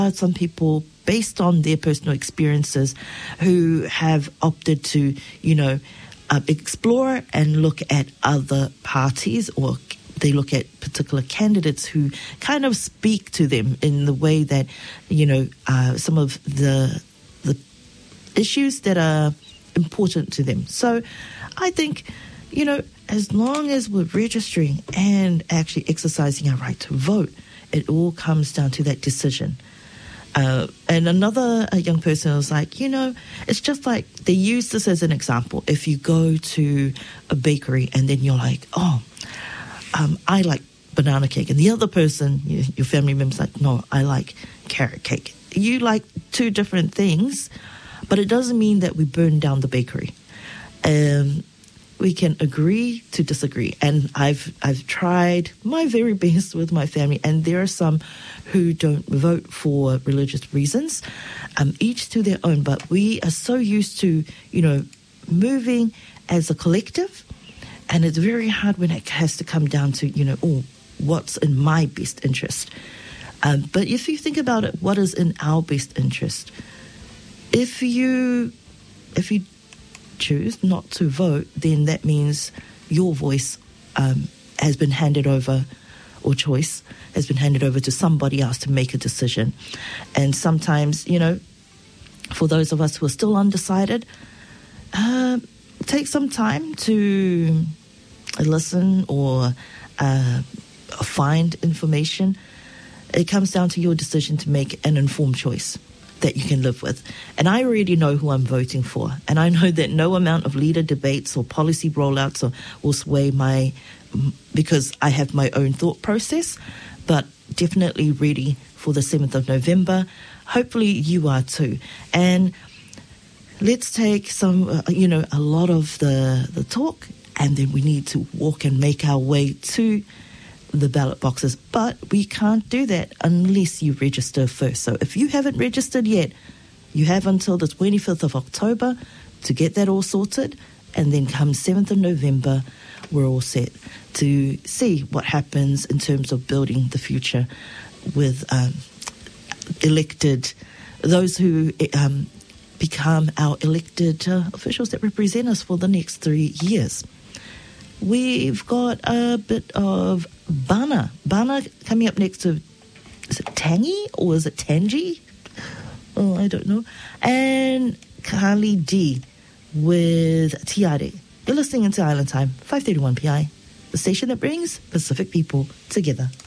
some people, based on their personal experiences, who have opted to, explore and look at other parties, or they look at particular candidates who kind of speak to them in the way that, some of the issues that are important to them. So I think, as long as we're registering and actually exercising our right to vote, it all comes down to that decision. And another young person was like, it's just like, they use this as an example. If you go to a bakery and then you're like, I like banana cake. And the other person, your family member's like, no, I like carrot cake. You like two different things, but it doesn't mean that we burn down the bakery. We can agree to disagree. And I've tried my very best with my family, and there are some who don't vote for religious reasons, each to their own. But we are so used to, moving as a collective, and it's very hard when it has to come down to, what's in my best interest. But if you think about it, what is in our best interest? If you choose not to vote, then that means your voice has been handed over, or choice has been handed over to somebody else to make a decision. And sometimes, for those of us who are still undecided, take some time to listen or find information. It comes down to your decision to make an informed choice that you can live with. And I already know who I'm voting for. And I know that no amount of leader debates or policy rollouts will sway because I have my own thought process, but definitely ready for the 7th of November. Hopefully you are too. And let's take some, a lot of the talk, and then we need to walk and make our way to the ballot boxes. But we can't do that unless you register first. So if you haven't registered yet, you have until the 25th of October to get that all sorted. And then come 7th of November, we're all set to see what happens in terms of building the future with those who become our elected officials that represent us for the next 3 years. We've got a bit of Bana coming up next to, is it Tangi or is it Tangi? Oh, I don't know. And Carly D with Tiare. You're listening into Island Time, 531 PI, the station that brings Pacific people together.